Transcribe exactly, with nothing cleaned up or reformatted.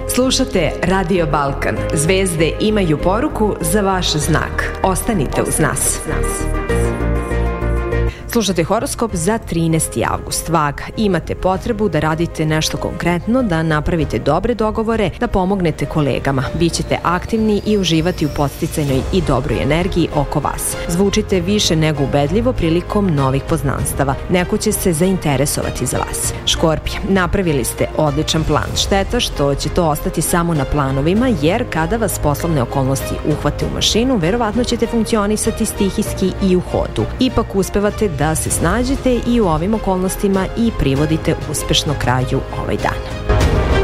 Slušate Radio Balkan. Zvezde imaju poruku za vaš znak. Ostanite uz nas. Slušate horoskop za trinaesti avgust. Vaga, imate potrebu da radite nešto konkretno, da napravite dobre dogovore, da pomognete kolegama. Bićete aktivni i uživati u podsticajnoj i dobroj energiji oko vas. Zvučite više nego ubedljivo prilikom novih poznanstava. Neko će se zainteresovati za vas. Škorpije, napravili ste odličan plan. Šteta što će to ostati samo na planovima, jer kada vas poslovne okolnosti uhvate u mašinu, verovatno ćete funkcionisati stihijski i u hodu. Ipak uspevate da se snađete i u ovim okolnostima i privodite uspešno kraju ovaj dan.